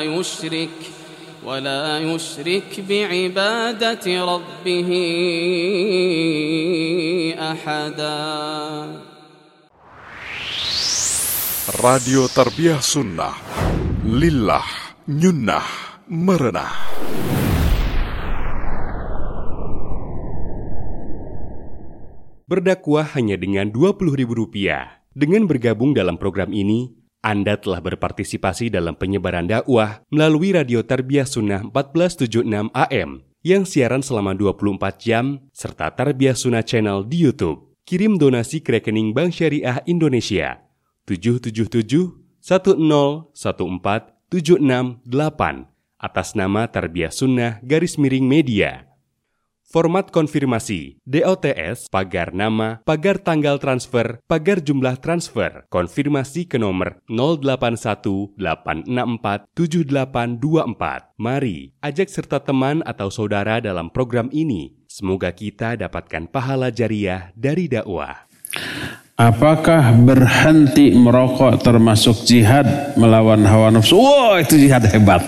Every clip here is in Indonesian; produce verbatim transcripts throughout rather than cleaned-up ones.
يشرك ولا يشرك بعبادة ربه أحدا. Radio Tarbiyah Sunnah, Lillah, Nyunnah, Merenah. Berdakwah hanya dengan dua puluh ribu rupiah. Dengan bergabung dalam program ini, Anda telah berpartisipasi dalam penyebaran dakwah melalui Radio Tarbiyah Sunnah empat belas tujuh puluh enam A M yang siaran selama dua puluh empat jam serta Tarbiyah Sunnah Channel di YouTube. Kirim donasi ke rekening Bank Syariah Indonesia tujuh tujuh tujuh satu nol satu empat tujuh enam delapan atas nama Tarbiyah Sunnah garis miring media. Format konfirmasi D O T S, pagar nama, pagar tanggal transfer, pagar jumlah transfer, konfirmasi ke nomor nol delapan satu delapan enam empat tujuh delapan dua empat. Mari ajak serta teman atau saudara dalam program ini. Semoga kita dapatkan pahala jariah dari dakwah. Apakah berhenti merokok termasuk jihad melawan hawa nafsu? Wah, itu jihad hebat.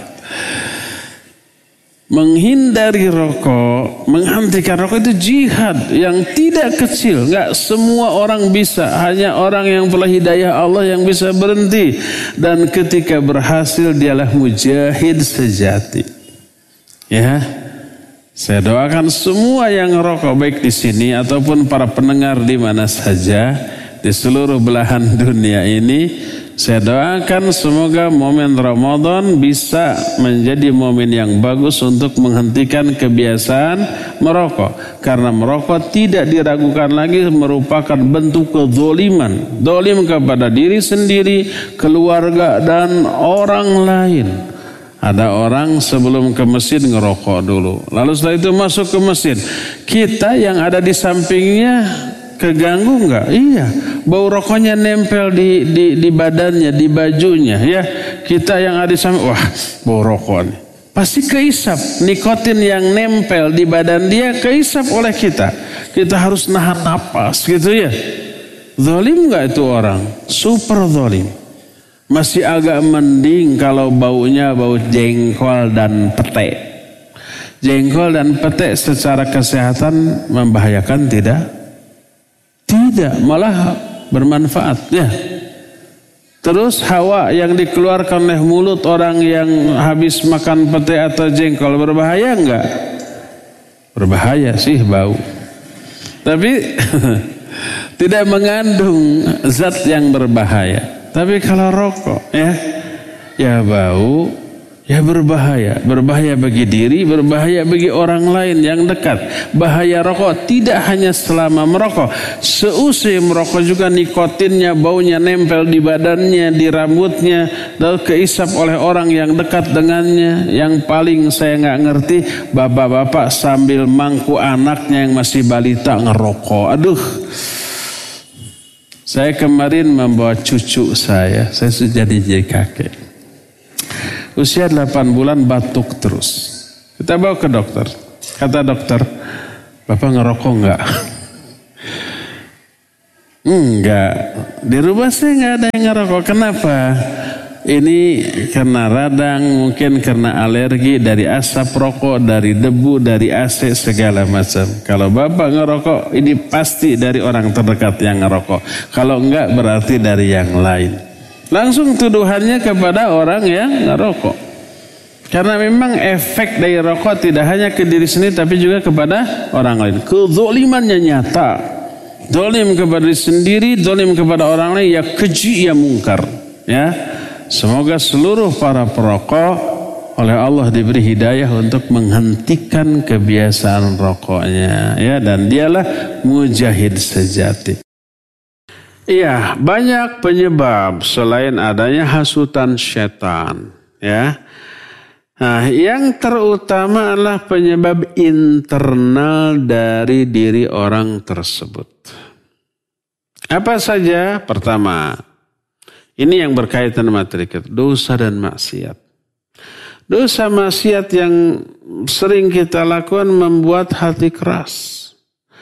Menghindari rokok, menghentikan rokok itu jihad yang tidak kecil. Enggak semua orang bisa, hanya orang yang telah hidayah Allah yang bisa berhenti. Dan ketika berhasil dialah mujahid sejati. Ya, saya doakan semua yang rokok baik di sini ataupun para pendengar di mana saja di seluruh belahan dunia ini, saya doakan semoga momen Ramadan bisa menjadi momen yang bagus untuk menghentikan kebiasaan merokok. Karena merokok tidak diragukan lagi merupakan bentuk kezaliman. Zalim kepada diri sendiri, keluarga, dan orang lain. Ada orang sebelum ke masjid ngerokok dulu. Lalu setelah itu masuk ke masjid. Kita yang ada di sampingnya keganggu enggak? Iya, bau rokoknya nempel di, di, di badannya, di bajunya. Ya, kita yang ada di samping, wah, bau rokok nih. Pasti keisap, nikotin yang nempel di badan dia keisap oleh kita. Kita harus nahan napas, gitu ya. Zalim enggak itu orang? Super zalim. Masih agak mending kalau baunya bau jengkol dan pete. Jengkol dan pete secara kesehatan membahayakan tidak? Tidak, malah bermanfaat ya. Terus hawa yang dikeluarkan oleh mulut orang yang habis makan pete atau jengkol berbahaya enggak? Berbahaya sih bau. Tapi tidak mengandung zat yang berbahaya. Tapi kalau rokok ya, ya bau, ya berbahaya. Berbahaya bagi diri, berbahaya bagi orang lain yang dekat. Bahaya rokok tidak hanya selama merokok. Seusai merokok juga nikotinnya, baunya nempel di badannya, di rambutnya, lalu keisap oleh orang yang dekat dengannya. Yang paling saya nggak ngerti, bapak-bapak sambil mangku anaknya yang masih balita ngerokok. Aduh. Saya kemarin membawa cucu saya, saya sudah jadi kakek. Usia delapan bulan batuk terus. Kita bawa ke dokter. Kata dokter, Bapak ngerokok enggak? Enggak. Di rumah saya enggak ada yang ngerokok. Kenapa? Ini karena radang, mungkin karena alergi dari asap rokok, dari debu, dari A C, segala macam. Kalau Bapak ngerokok, ini pasti dari orang terdekat yang ngerokok. Kalau enggak berarti dari yang lain. Langsung tuduhannya kepada orang yang ngerokok. Karena memang efek dari rokok tidak hanya ke diri sendiri tapi juga kepada orang lain. Kezalimannya nyata. Zalim kepada diri sendiri, zalim kepada orang lain, ya keji, ya mungkar. Ya. Semoga seluruh para perokok oleh Allah diberi hidayah untuk menghentikan kebiasaan rokoknya. Ya, dan dialah mujahid sejati. Iya, banyak penyebab selain adanya hasutan setan, ya. Nah, yang terutama adalah penyebab internal dari diri orang tersebut. Apa saja? Pertama, ini yang berkaitan materi kita, dosa dan maksiat. Dosa maksiat yang sering kita lakukan membuat hati keras.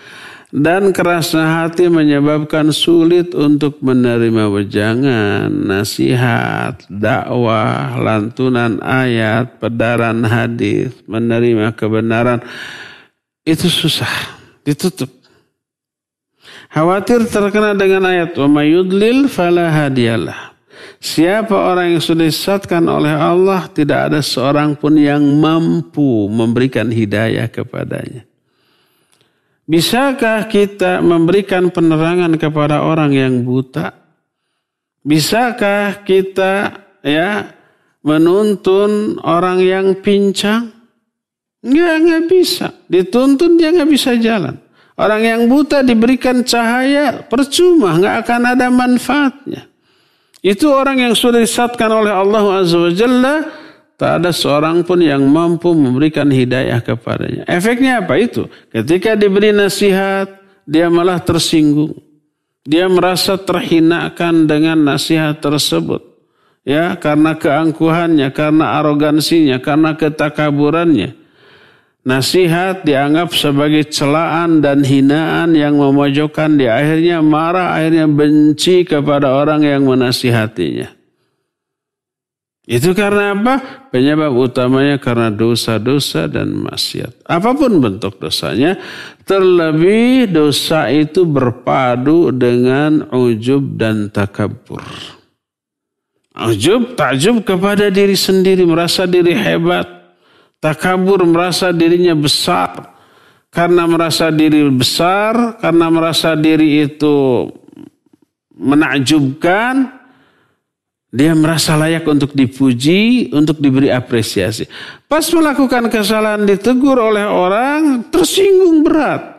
Dan kerasnya hati menyebabkan sulit untuk menerima wejangan, nasihat, dakwah, lantunan ayat, pedaran hadis, menerima kebenaran. Itu susah, ditutup. Khawatir terkena dengan ayat wa may yudlil fala hadiyalah. Siapa orang yang sudah disesatkan oleh Allah, tidak ada seorang pun yang mampu memberikan hidayah kepadanya. Bisakah kita memberikan penerangan kepada orang yang buta? Bisakah kita ya menuntun orang yang pincang? Enggak, enggak bisa. Dituntun dia enggak bisa jalan. Orang yang buta diberikan cahaya, percuma, enggak akan ada manfaatnya. Itu orang yang sudah disesatkan oleh Allah Azza wa Jalla, tak ada seorang pun yang mampu memberikan hidayah kepadanya. Efeknya apa itu? Ketika diberi nasihat, dia malah tersinggung. Dia merasa terhinakan dengan nasihat tersebut. Ya, karena keangkuhannya, karena arogansinya, karena ketakaburannya. Nasihat dianggap sebagai celaan dan hinaan yang memojokkan dia. Akhirnya marah, akhirnya benci kepada orang yang menasihatinya. Itu karena apa? Penyebab utamanya karena dosa-dosa dan maksiat. Apapun bentuk dosanya, terlebih dosa itu berpadu dengan ujub dan takabur. Ujub, takjub kepada diri sendiri, merasa diri hebat. Takabur, merasa dirinya besar. Karena merasa diri besar, karena merasa diri itu menakjubkan, dia merasa layak untuk dipuji, untuk diberi apresiasi. Pas melakukan kesalahan ditegur oleh orang, tersinggung berat.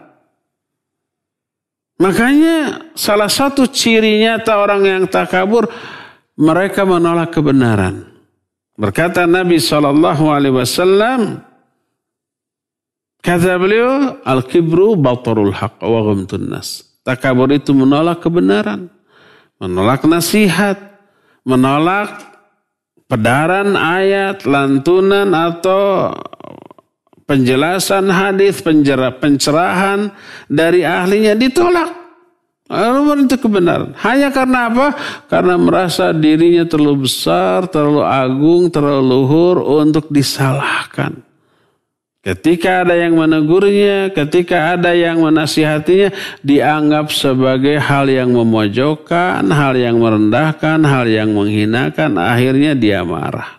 Makanya salah satu ciri nyata orang yang takabur, mereka menolak kebenaran. Berkata Nabi shallallahu alaihi wasallam, kata beliau, al-kibru batarul haq wa ghamtun nas. Takabur itu menolak kebenaran, menolak nasihat, menolak pedaran ayat, lantunan atau penjelasan hadis, pencerahan dari ahlinya ditolak. Lalu itu kebenaran. Hanya karena apa? Karena merasa dirinya terlalu besar, terlalu agung, terlalu luhur untuk disalahkan. Ketika ada yang menegurnya, ketika ada yang menasihatinya, dianggap sebagai hal yang memojokkan, hal yang merendahkan, hal yang menghinakan. Akhirnya dia marah.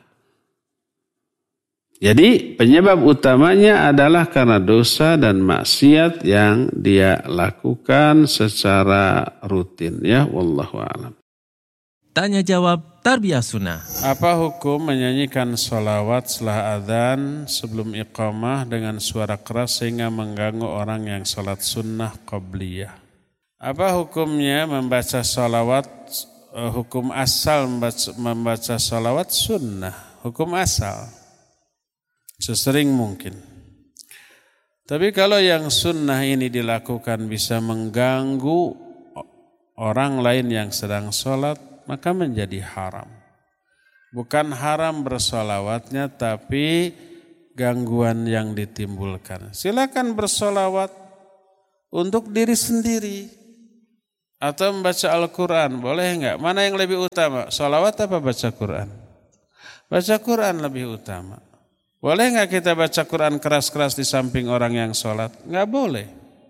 Jadi penyebab utamanya adalah karena dosa dan maksiat yang dia lakukan secara rutin. Ya, wallahu a'lam. Tanya jawab Tarbiyah Sunnah. Apa hukum menyanyikan sholawat setelah adzan sebelum iqamah dengan suara keras sehingga mengganggu orang yang sholat sunnah qabliyah? Apa hukumnya membaca sholawat, hukum asal membaca, membaca sholawat sunnah, hukum asal? Sesering mungkin. Tapi kalau yang sunnah ini dilakukan bisa mengganggu orang lain yang sedang sholat, maka menjadi haram. Bukan haram bersolawatnya, tapi gangguan yang ditimbulkan. Silakan bersolawat untuk diri sendiri. Atau membaca Al-Quran, boleh enggak? Mana yang lebih utama? Solawat apa baca Quran? Baca Quran lebih utama. Boleh enggak kita baca Quran keras-keras di samping orang yang sholat? Enggak boleh.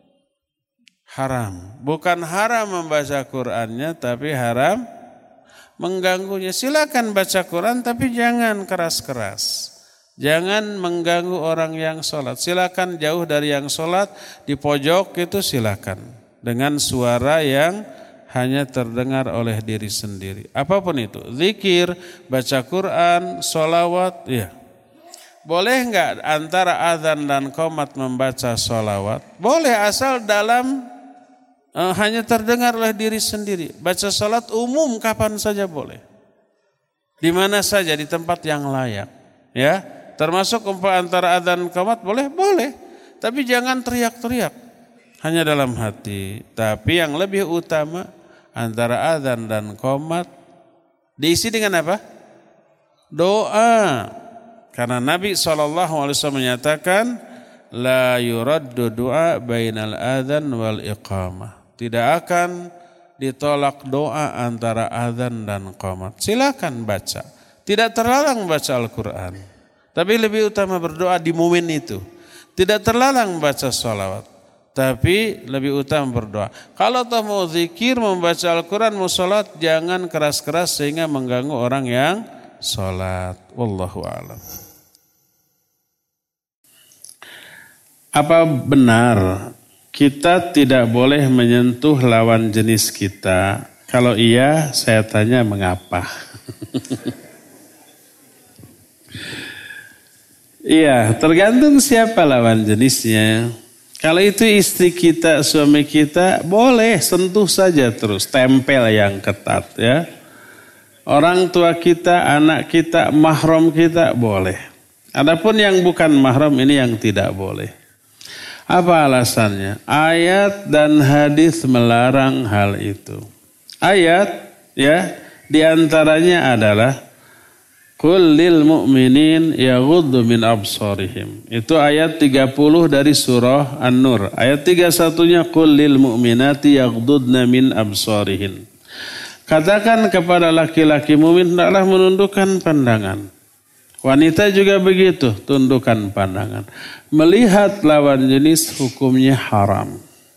Haram. Bukan haram membaca Qurannya, tapi haram mengganggunya. Silakan baca Quran, tapi jangan keras-keras. Jangan mengganggu orang yang sholat. Silakan jauh dari yang sholat, di pojok itu silakan. Dengan suara yang hanya terdengar oleh diri sendiri. Apapun itu. Zikir, baca Quran, sholawat, ya. Boleh enggak antara azan dan qomat membaca sholawat? Boleh, asal dalam uh, hanya terdengar oleh diri sendiri. Baca sholat umum kapan saja boleh. Di mana saja, di tempat yang layak. Ya, termasuk umpama antara azan dan qomat boleh? Boleh. Tapi jangan teriak-teriak. Hanya dalam hati. Tapi yang lebih utama antara azan dan qomat diisi dengan apa? Doa. Karena Nabi shallallahu alaihi wasallam menyatakan, la yuraddu du'a bainal adzan wal iqamah. Tidak akan ditolak doa antara azan dan qamat. Silakan baca. Tidak terlarang baca Al-Quran. Tapi lebih utama berdoa di momen itu. Tidak terlarang baca sholawat. Tapi lebih utama berdoa. Kalau toh mau zikir, membaca Al-Quran, mau sholat, jangan keras-keras sehingga mengganggu orang yang sholat. Wallahu a'lam. Apa benar kita tidak boleh menyentuh lawan jenis kita? Kalau iya, saya tanya mengapa? Iya, tergantung siapa lawan jenisnya. Kalau itu istri kita, suami kita, boleh sentuh saja terus, tempel yang ketat ya. Orang tua kita, anak kita, mahram kita boleh. Adapun yang bukan mahram ini yang tidak boleh. Apa alasannya? Ayat dan hadis melarang hal itu. Ayat ya, diantaranya adalah Qul lil mu'minin yaghuddu min absarihim. Itu ayat tiga puluh dari surah An-Nur. Ayat tiga puluh satu-nya Qul lil mu'minati yaghuddna min absarihin. Katakan kepada laki-laki mukmin hendaklah menundukkan pandangan. Wanita juga begitu, tundukkan pandangan. Melihat lawan jenis hukumnya haram.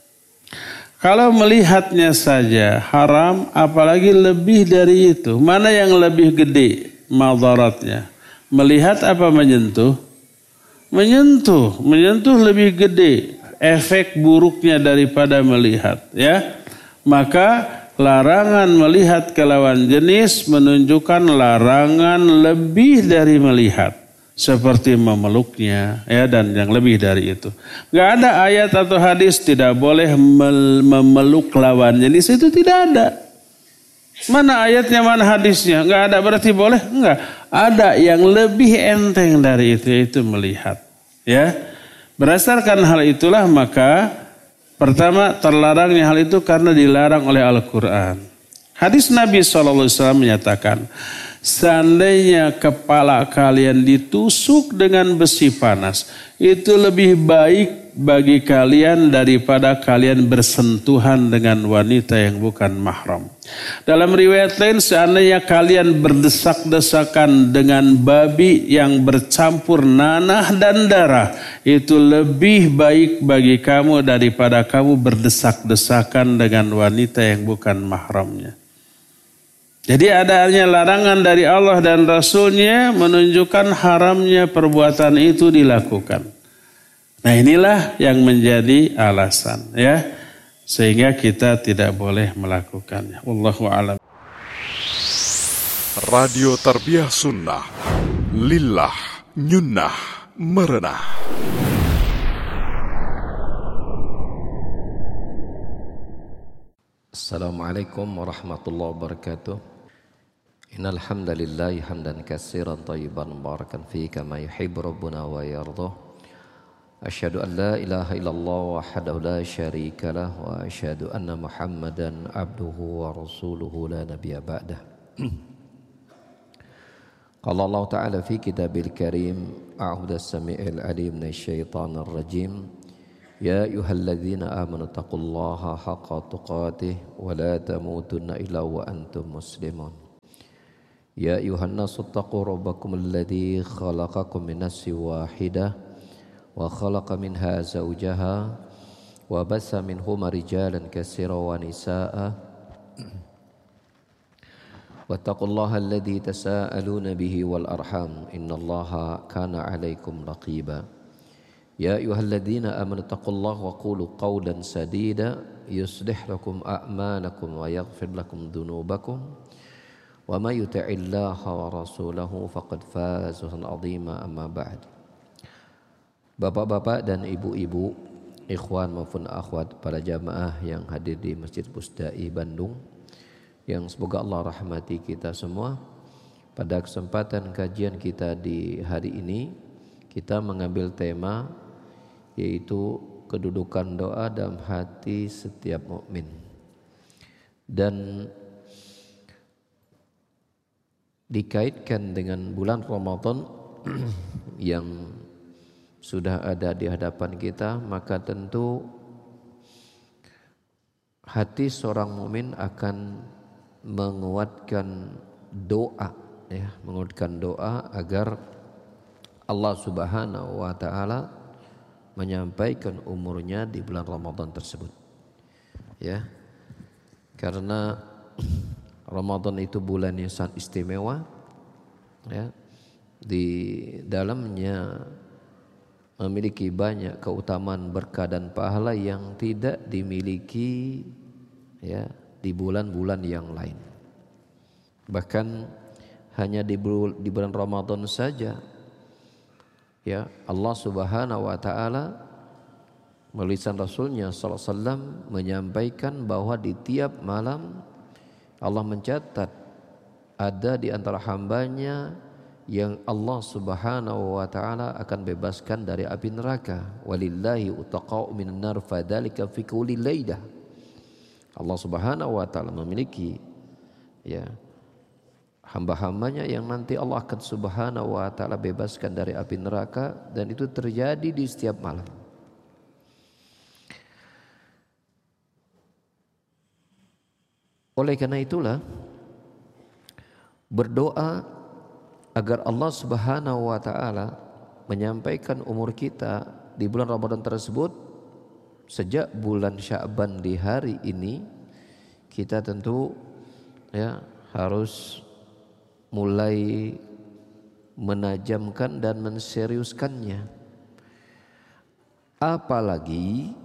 Kalau melihatnya saja haram, apalagi lebih dari itu. Mana yang lebih gede madaratnya? Melihat apa menyentuh? Menyentuh, menyentuh lebih gede efek buruknya daripada melihat, ya. Maka larangan melihat ke lawan jenis menunjukkan larangan lebih dari melihat, seperti memeluknya, ya, dan yang lebih dari itu. Gak ada ayat atau hadis tidak boleh memeluk lawan jenis, itu tidak ada. Mana ayatnya, mana hadisnya? Enggak ada berarti boleh? Enggak. Ada yang lebih enteng dari itu, yaitu melihat. Ya. Berdasarkan hal itulah maka pertama terlarangnya hal itu karena dilarang oleh Al-Quran. Hadis Nabi shallallahu alaihi wasallam menyatakan, seandainya kepala kalian ditusuk dengan besi panas, itu lebih baik bagi kalian daripada kalian bersentuhan dengan wanita yang bukan mahram. Dalam riwayat lain, seandainya kalian berdesak-desakan dengan babi yang bercampur nanah dan darah, itu lebih baik bagi kamu daripada kamu berdesak-desakan dengan wanita yang bukan mahramnya. Jadi adanya larangan dari Allah dan Rasulnya menunjukkan haramnya perbuatan itu dilakukan. Nah inilah yang menjadi alasan, ya, sehingga kita tidak boleh melakukannya. Wallahu a'lam. Radio Tarbiyah Sunnah, lillah, nyunnah, merenah. Assalamualaikum warahmatullahi wabarakatuh. Innal hamdalillah hamdan katsiran thayyiban mubarakan fihi kama yuhibbu rabbuna wa yardah. Asyhadu an la ilaha illallah wahdahu la syarika lah wa asyhadu anna Muhammadan abduhu wa rasuluhu la nabiyya ba'dah. Qala Allah Ta'ala fi kitabil karim, a'udzu samii'il 'alim minasyaitonir rajim. Ya ayyuhalladzina amanu taqullaha haqqa tuqatih wa la tamutunna illa wa antum muslimun. Ya ayyuhan nasu taqu rabbakumul ladzi khalaqakum min nafsin wahidah wa khalaqa minha zawjaha wa bassa minhuma rijalan katsiran wa nisaa'a wattaqullaha alladzi tasaaluna bihi wal arham innallaha kana 'alaikum raqiba. Ya ayyuhalladzina amanu taqullaha wa qulu qawlan sadida yuslih lakum a'malakum wa yaghfir lakum dhunubakum wa may yuti'illaha wa rasulahu faqad faza fawzan 'azima amma ba'd. Bapak-bapak dan ibu-ibu, ikhwan maupun akhwat, para jamaah yang hadir di Masjid Pusdai Bandung, yang semoga Allah rahmati kita semua. Pada kesempatan kajian kita di hari ini, kita mengambil tema yaitu kedudukan doa dalam hati setiap mukmin. Dan dikaitkan dengan bulan Ramadan yang sudah ada di hadapan kita, maka tentu hati seorang mukmin akan menguatkan doa, ya, menguatkan doa agar Allah Subhanahu wa taala menyampaikan umurnya di bulan Ramadan tersebut. Ya. Karena Ramadan itu bulan yang sangat istimewa, ya. Di dalamnya memiliki banyak keutamaan, berkah dan pahala yang tidak dimiliki, ya, di bulan-bulan yang lain. Bahkan hanya di bulan, di bulan Ramadan saja, ya, Allah Subhanahu wa taala melalui lisan Rasulnya sallallahu alaihi wasallam menyampaikan bahwa di tiap malam Allah mencatat ada di antara hambanya yang Allah Subhanahu wa taala akan bebaskan dari api neraka. Walillahi utaqa'u minan nar fadzalika fi kulli lailah. Allah Subhanahu wa taala memiliki, ya, hamba-hambanya yang nanti Allah akan Subhanahu wa taala bebaskan dari api neraka, dan itu terjadi di setiap malam. Oleh karena itulah berdoa agar Allah Subhanahu wa taala menyampaikan umur kita di bulan Ramadan tersebut sejak bulan Sya'ban di hari ini, kita tentu, ya, harus mulai menajamkan dan menseriuskannya. Apalagi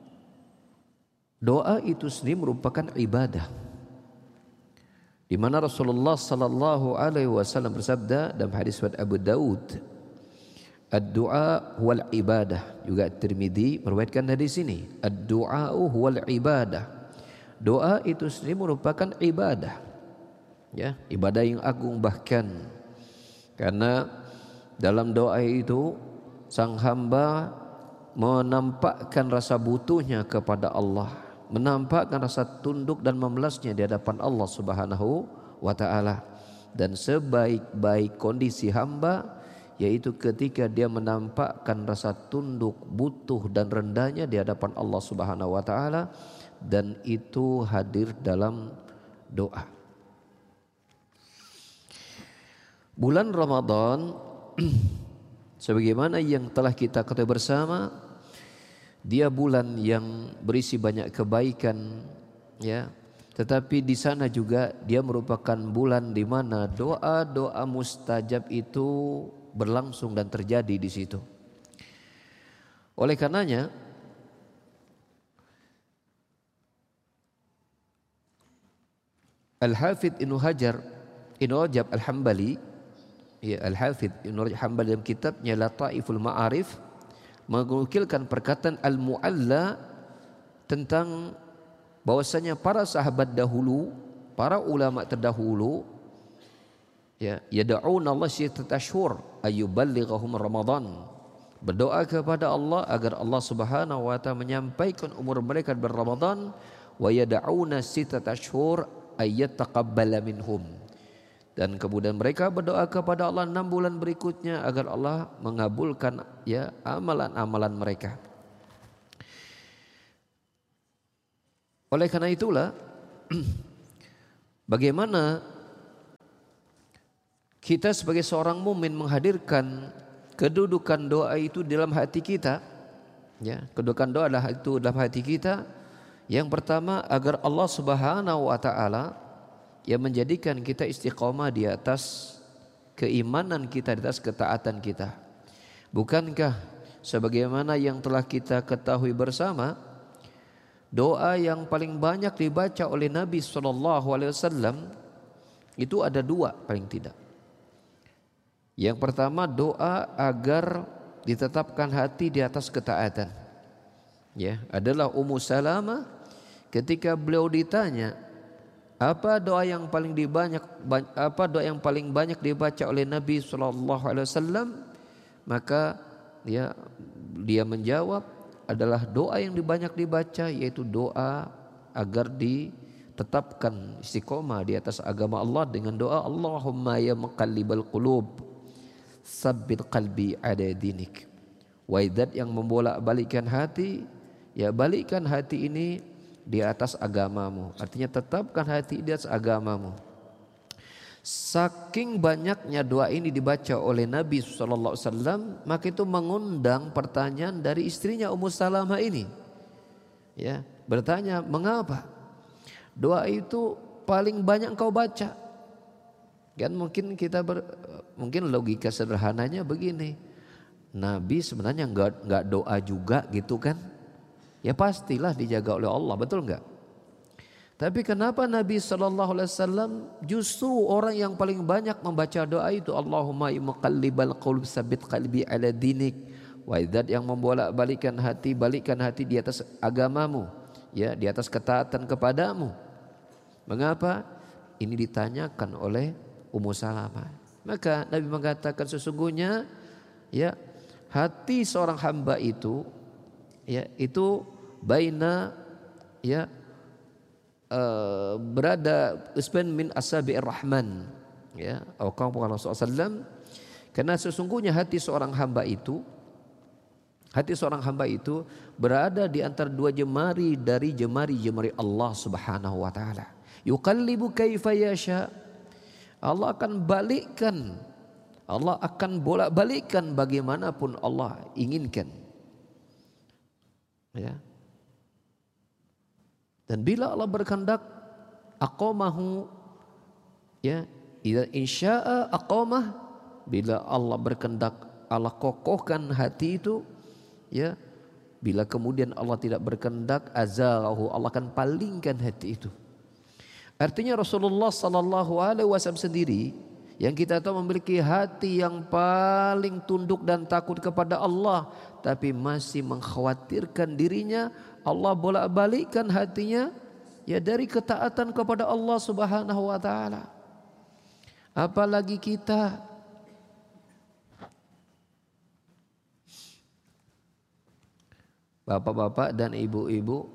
doa itu sendiri merupakan ibadah, di mana Rasulullah sallallahu alaihi wasallam bersabda dalam hadis riwayat Abu Daud, ad-du'a huwal ibadah. Juga Tirmidzi meriwayatkan dari sini, ad-du'a huwal ibadah. Doa itu sendiri merupakan ibadah, ya, ibadah yang agung. Bahkan karena dalam doa itu sang hamba menampakkan rasa butuhnya kepada Allah, menampakkan rasa tunduk dan memelasnya di hadapan Allah Subhanahu wa taala. Dan sebaik-baik kondisi hamba yaitu ketika dia menampakkan rasa tunduk, butuh dan rendahnya di hadapan Allah Subhanahu wa taala, dan itu hadir dalam doa. Bulan Ramadan sebagaimana yang telah kita ketahui bersama, dia bulan yang berisi banyak kebaikan, ya. Tetapi di sana juga dia merupakan bulan di mana doa-doa mustajab itu berlangsung dan terjadi di situ. Oleh karenanya Al-Hafidz Ibnu Hajar Ibnu Rajab Al-Hambali, ya, Al-Hafidz Ibnu Rajab Al-Hambali dalam kitabnya Lataiful Ma'arif menukilkan perkataan Al-Mu'alla tentang bahwasanya para sahabat dahulu, para ulama terdahulu, ya, yad'una Allah sittata ashhur ayyuballighahum Ramadan, berdoa kepada Allah agar Allah Subhanahu wa taala menyampaikan umur mereka di bulan Ramadan, wa yad'una sittata ashhur ayyataqabbala minhum, dan kemudian mereka berdoa kepada Allah enam bulan berikutnya agar Allah mengabulkan, ya, amalan-amalan mereka. Oleh karena itulah bagaimana kita sebagai seorang mukmin menghadirkan kedudukan doa itu dalam hati kita, ya, kedudukan doa adalah itu dalam hati kita. Yang pertama, agar Allah Subhanahu wa taala yang menjadikan kita istiqomah di atas keimanan kita, di atas ketaatan kita. Bukankah sebagaimana yang telah kita ketahui bersama, doa yang paling banyak dibaca oleh Nabi sallallahu alaihi wasallam itu ada dua paling tidak. Yang pertama, doa agar ditetapkan hati di atas ketaatan, ya, adalah Ummu Salamah ketika beliau ditanya apa doa yang paling dibanyak apa doa yang paling banyak dibaca oleh Nabi sallallahu alaihi wasallam, maka ya, dia menjawab adalah doa yang banyak dibaca, yaitu doa agar ditetapkan istiqomah di atas agama Allah dengan doa Allahumma ya muqallibal qulub tsabbit qalbi ala dinik Waidat yang membolak-balikkan hati, ya balikkan hati ini di atas agamamu. Artinya tetapkan hati di atas agamamu. Saking banyaknya doa ini dibaca oleh Nabi shallallahu alaihi wasallam, maka itu mengundang pertanyaan dari istrinya Ummu Salamah ini. Ya, bertanya, mengapa doa itu paling banyak kau baca? Kan mungkin kita ber, mungkin logika sederhananya begini, Nabi sebenarnya nggak nggak doa juga gitu kan? Ya pastilah dijaga oleh Allah, betul nggak? Tapi kenapa Nabi shallallahu alaihi wasallam justru orang yang paling banyak membaca doa itu, Allahumma muqallibal qulub tsabbit qalbi ala dinik. Waidat yang membolak-balikkan hati, balikkan hati di atas agamamu, ya, di atas ketaatan kepadamu. Mengapa? Ini ditanyakan oleh Ummu Salamah. Maka Nabi mengatakan sesungguhnya ya hati seorang hamba itu ya itu baina ya uh, berada isban min asabi'ir rahman ya atau Rasulullah sallallahu alaihi wasallam, karena sesungguhnya hati seorang hamba itu hati seorang hamba itu berada di antara dua jemari dari jemari-jemari Allah Subhanahu wa taala. Yuqallibu kaifa yasha. Allah akan balikkan, Allah akan bolak-balikkan bagaimanapun Allah inginkan. Ya. Dan bila Allah berkehendak, aqamahu, ya, idza insya'a aqamah, bila Allah berkehendak Allah kokohkan hati itu, ya. Bila kemudian Allah tidak berkehendak, azalahu, Allah akan palingkan hati itu. Artinya Rasulullah sallallahu alaihi wasallam sendiri yang kita tahu memiliki hati yang paling tunduk dan takut kepada Allah, tapi masih mengkhawatirkan dirinya, Allah bolak-balikkan hatinya ya dari ketaatan kepada Allah Subhanahu wa taala. Apalagi kita. Bapak-bapak dan ibu-ibu,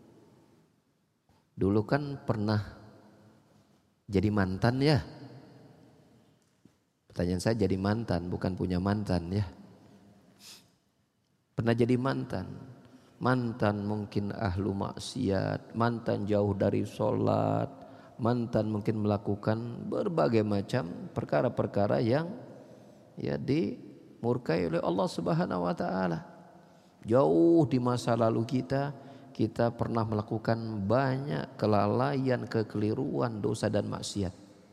dulu kan pernah jadi mantan ya. Pertanyaan saya, jadi mantan, bukan punya mantan ya. Pernah jadi mantan. Mantan mungkin ahlu maksiat, mantan jauh dari sholat, mantan mungkin melakukan berbagai macam perkara-perkara yang ya dimurkai oleh Allah Subhanahu wa taala. Jauh di masa lalu kita Kita pernah melakukan banyak kelalaian, kekeliruan, dosa dan maksiat.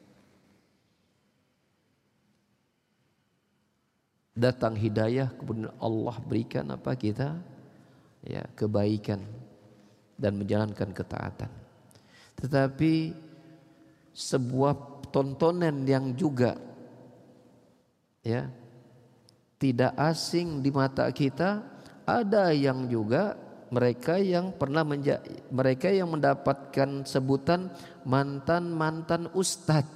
Datang hidayah, kemudian Allah berikan apa kita? Ya, kebaikan dan menjalankan ketaatan. Tetapi sebuah tontonan yang juga ya tidak asing di mata kita, ada yang juga mereka yang pernah menja- mereka yang mendapatkan sebutan mantan-mantan ustadz,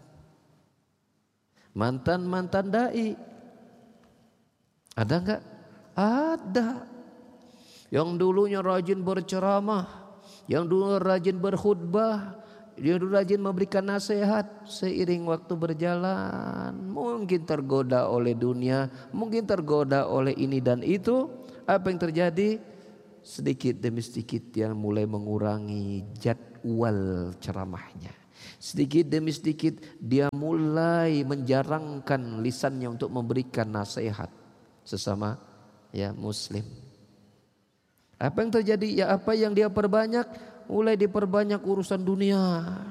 mantan-mantan dai. Ada enggak? Ada. Yang dulunya rajin berceramah, yang dulu rajin berkhutbah, yang dulu rajin memberikan nasihat, seiring waktu berjalan mungkin tergoda oleh dunia, mungkin tergoda oleh ini dan itu. Apa yang terjadi? Sedikit demi sedikit dia mulai mengurangi jadwal ceramahnya. Sedikit demi sedikit dia mulai menjarangkan lisannya untuk memberikan nasihat sesama ya muslim. Apa yang terjadi? Ya apa yang dia perbanyak? Mulai diperbanyak urusan dunia.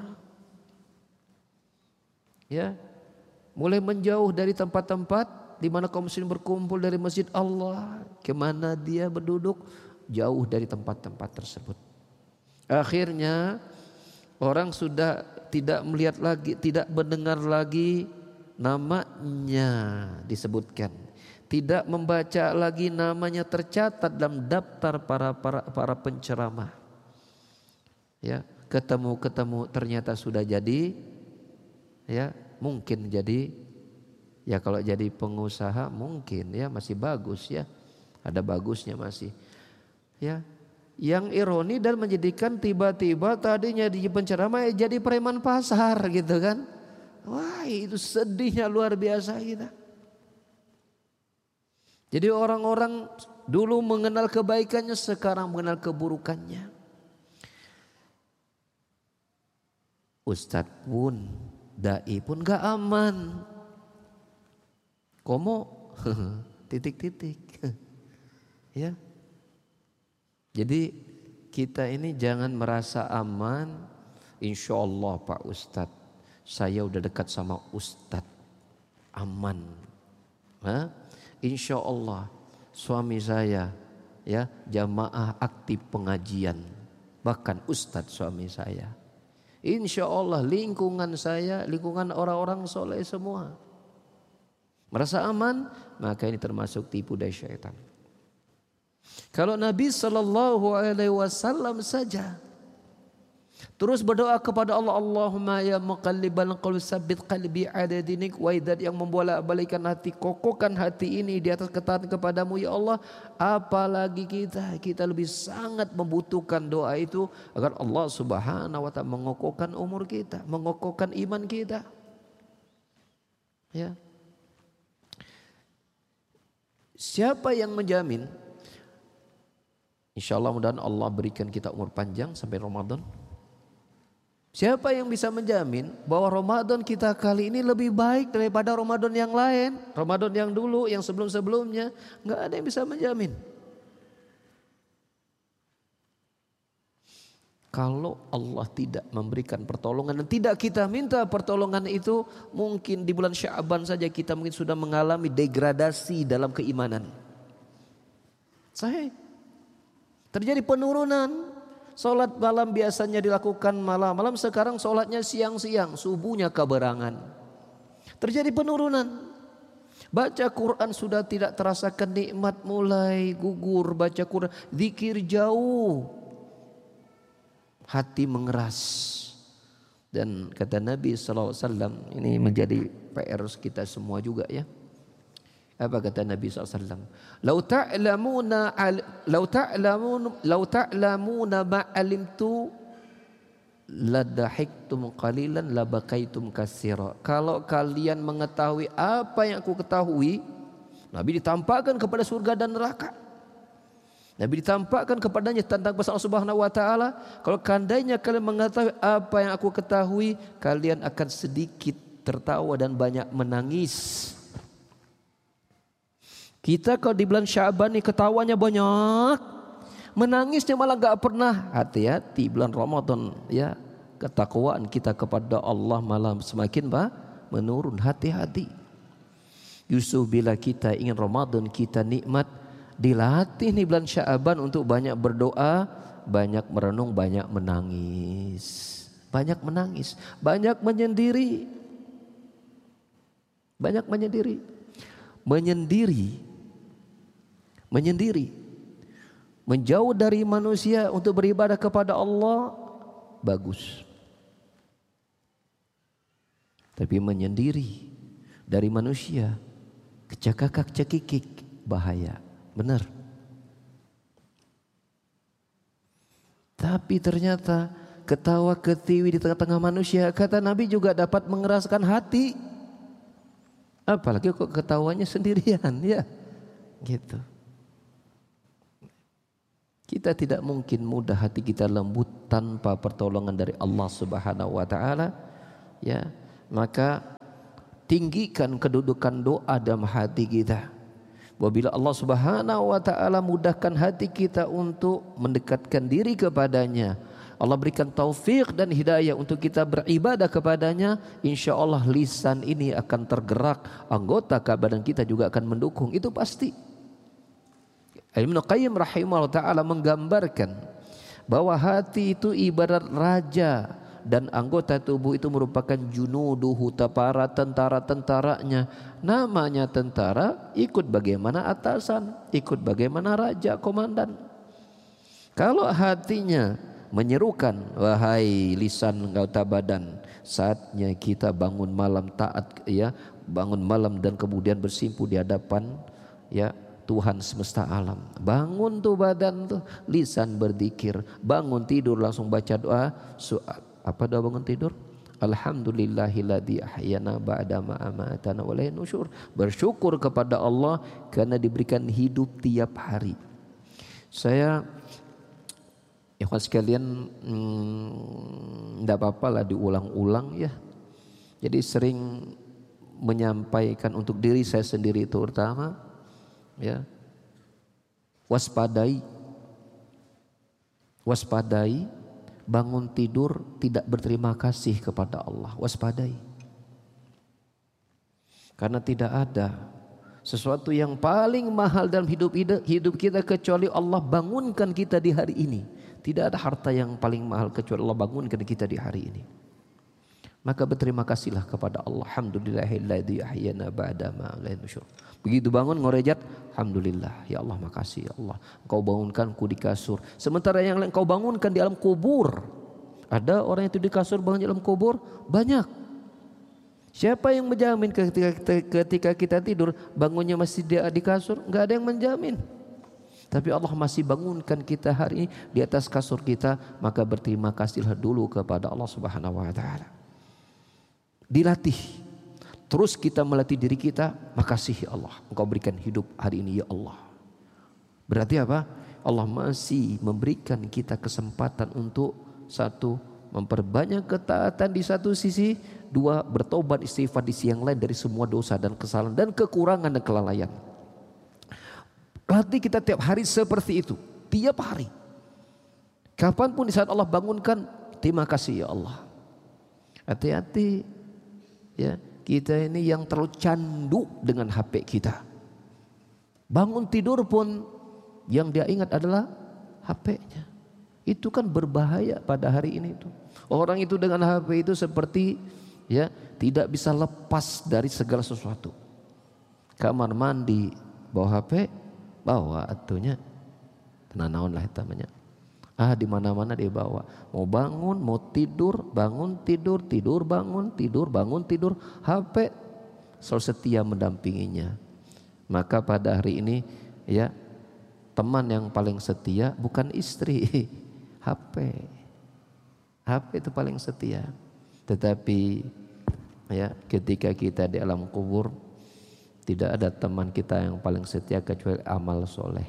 Ya. Mulai menjauh dari tempat-tempat di mana kaum muslim berkumpul dari masjid Allah. Kemana dia berduduk? Jauh dari tempat-tempat tersebut. Akhirnya orang sudah tidak melihat lagi, tidak mendengar lagi namanya disebutkan, tidak membaca lagi namanya tercatat dalam daftar para para, para penceramah. Ya, ketemu-ketemu ternyata sudah jadi, ya mungkin jadi, ya kalau jadi pengusaha mungkin ya masih bagus ya, ada bagusnya masih. Ya, yang ironi dan menjadikan tiba-tiba tadinya di penceramah jadi preman pasar gitu kan. Wah, itu sedihnya luar biasa kita. Jadi orang-orang dulu mengenal kebaikannya, sekarang mengenal keburukannya. Ustadz pun, dai pun gak aman. Komo titik-titik. Ya. Jadi kita ini jangan merasa aman. Insya Allah Pak Ustadz, saya udah dekat sama Ustadz, aman. Hah? Insya Allah suami saya ya jamaah aktif pengajian, bahkan Ustadz suami saya. Insya Allah lingkungan saya, lingkungan orang-orang soleh semua. Merasa aman, maka ini termasuk tipu daya syaitan. Kalau Nabi Sallallahu Alaihi Wasallam saja terus berdoa kepada Allah, Allahumma ya muqallibal qulub tsabbit qalbi ala dinik, wa idzat yang membolak-balikkan hati, kokohkan hati ini di atas ketaatan kepadamu ya Allah. Apalagi kita kita lebih sangat membutuhkan doa itu agar Allah Subhanahu wa taala mengokohkan umur kita, mengokohkan iman kita. Ya. Siapa yang menjamin? Insyaallah mudah-mudahan Allah berikan kita umur panjang sampai Ramadan. Siapa yang bisa menjamin bahwa Ramadan kita kali ini lebih baik daripada Ramadan yang lain, Ramadan yang dulu, yang sebelum-sebelumnya? Nggak ada yang bisa menjamin. Kalau Allah tidak memberikan pertolongan dan tidak kita minta pertolongan itu, mungkin di bulan Sya'ban saja kita mungkin sudah mengalami degradasi dalam keimanan. Sahih. Terjadi penurunan. Salat malam biasanya dilakukan malam-malam, sekarang salatnya siang-siang, subuhnya keberangan. Terjadi penurunan. Baca Quran sudah tidak terasakan nikmat, mulai gugur baca Quran. Zikir jauh, hati mengeras. Dan kata Nabi sallallahu alaihi wasallam, ini menjadi P R kita semua juga ya. Apa kata Nabi sallallahu alaihi wasallam? Lau ta'lamuna lau ta'lamun lau ta'lamuna ma alimtu ladahiktum qalilan labakaitum katsira. Kalau kalian mengetahui apa yang aku ketahui, Nabi ditampakkan kepada surga dan neraka. Nabi ditampakkan kepadanya tentang Allah Subhanahu wa taala. Kalau kandainya kalian mengetahui apa yang aku ketahui, kalian akan sedikit tertawa dan banyak menangis. Kita kalau di bulan Sya'ban nih ketawanya banyak, menangisnya malah gak pernah. Hati-hati bulan Ramadan ya, ketakwaan kita kepada Allah malah semakin bah, menurun. Hati-hati. Justru bila kita ingin Ramadan kita nikmat, dilatih nih bulan Sya'ban untuk banyak berdoa, banyak merenung, banyak menangis. Banyak menangis, banyak menyendiri. Banyak menyendiri. Menyendiri Menyendiri, menjauh dari manusia untuk beribadah kepada Allah, bagus. Tapi menyendiri dari manusia, kecakak cekikik, bahaya. Benar. Tapi ternyata ketawa ketiwi di tengah-tengah manusia, kata Nabi, juga dapat mengeraskan hati. Apalagi kok ketawanya sendirian, ya, gitu. Kita tidak mungkin mudah hati kita lembut tanpa pertolongan dari Allah Subhanahu wa taala. Ya, maka tinggikan kedudukan doa dalam hati kita. Apabila Allah Subhanahu wa taala mudahkan hati kita untuk mendekatkan diri kepadanya, Allah berikan taufik dan hidayah untuk kita beribadah kepadanya, insya Allah lisan ini akan tergerak, anggota badan kita juga akan mendukung, itu pasti. Ibnu Qayyim rahimahullah ta'ala menggambarkan bahwa hati itu ibarat raja dan anggota tubuh itu merupakan junuduhu, para tentara-tentaranya. Namanya tentara, ikut bagaimana atasan, ikut bagaimana raja, komandan. Kalau hatinya menyerukan, wahai lisan anggota badan, saatnya kita bangun malam taat, ya, bangun malam dan kemudian bersimpu di hadapan ya Tuhan semesta alam. Bangun tuh badan tuh, lisan berzikir. Bangun tidur langsung baca doa. Apa doa bangun tidur? Alhamdulillahilladzi ahyana ba'da ma amatana wa ilaihin nusyur. Bersyukur kepada Allah karena diberikan hidup tiap hari. Saya ikhwan sekalian, tidak hmm, apa-apa lah diulang-ulang ya. Jadi sering menyampaikan untuk diri saya sendiri itu pertama ya, waspadai waspadai bangun tidur tidak berterima kasih kepada Allah. Waspadai. Karena tidak ada sesuatu yang paling mahal dalam hidup hidup kita kecuali Allah bangunkan kita di hari ini. Tidak ada harta yang paling mahal kecuali Allah bangunkan kita di hari ini. Maka berterima kasihlah kepada Allah. Alhamdulillahilladzi ahyana ba'da ma ilaihin nusyur. Begitu bangun ngorejat, alhamdulillah, ya Allah makasih ya Allah. Engkau bangunkanku di kasur. Sementara yang lain engkau bangunkan di alam kubur. Ada orang itu di kasur bangun di alam kubur? Banyak. Siapa yang menjamin ketika, ketika kita tidur bangunnya masih di, di kasur? Enggak ada yang menjamin. Tapi Allah masih bangunkan kita hari ini di atas kasur kita, maka berterima kasihlah dulu kepada Allah Subhanahu wa taala. Dilatih. Terus kita melatih diri kita, makasih ya Allah, engkau berikan hidup hari ini ya Allah. Berarti apa? Allah masih memberikan kita kesempatan untuk satu, memperbanyak ketaatan di satu sisi, dua, bertobat istighfar di sisi yang lain dari semua dosa dan kesalahan dan kekurangan dan kelalaian. Latih kita tiap hari seperti itu, tiap hari. Kapanpun di saat Allah bangunkan, terima kasih ya Allah. Hati-hati ya. Kita ini yang terlalu candu dengan H P kita. Bangun tidur pun yang dia ingat adalah H P-nya. Itu kan berbahaya pada hari ini itu. Orang itu dengan H P itu seperti ya tidak bisa lepas dari segala sesuatu. Kamar mandi bawa H P, bawa atunya. Tenanawan lah namanya. Ah, di mana-mana dia bawa. Mau bangun, mau tidur, bangun, tidur, tidur, bangun, tidur, bangun, tidur. H P selalu setia mendampinginya. Maka pada hari ini ya, teman yang paling setia bukan istri, H P. H P itu paling setia. Tetapi ya, ketika kita di alam kubur tidak ada teman kita yang paling setia kecuali amal soleh.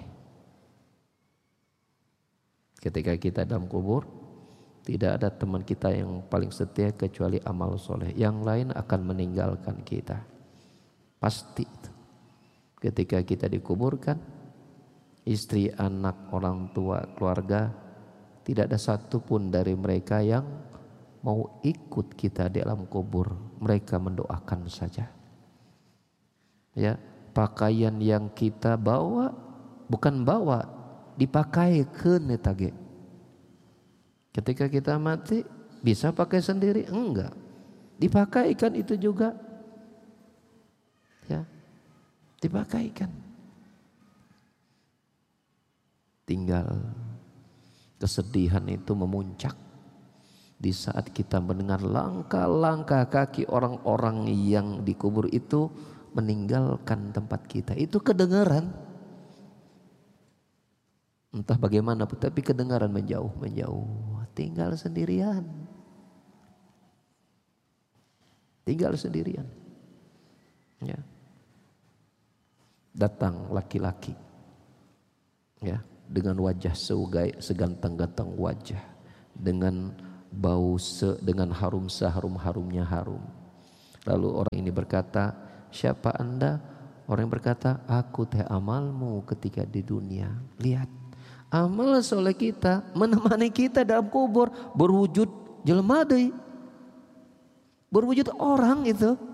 Ketika kita dalam kubur, tidak ada teman kita yang paling setia kecuali amal soleh. Yang lain akan meninggalkan kita. Pasti. Ketika kita dikuburkan, istri, anak, orang tua, keluarga, tidak ada satupun dari mereka yang mau ikut kita di alam kubur. Mereka mendoakan saja. Ya, pakaian yang kita bawa bukan bawa, dipakai ke netage. Ketika kita mati bisa pakai sendiri? Enggak. Dipakaikan itu juga. Ya. Dipakaikan. Tinggal kesedihan itu memuncak di saat kita mendengar langkah-langkah kaki orang-orang yang dikubur itu meninggalkan tempat kita. Itu kedengaran. Entah bagaimana, tapi kedengaran menjauh, menjauh. Tinggal sendirian. Tinggal sendirian. Ya. Datang laki-laki. Ya, dengan wajah seugay, seganteng-ganteng wajah, dengan bau se, dengan harum seharum-harumnya harum. Lalu orang ini berkata, siapa anda? Orang yang berkata, aku teh amalmu ketika di dunia. Lihat. Amal soleh kita menemani kita dalam kubur, berwujud jelema deui. Berwujud orang itu.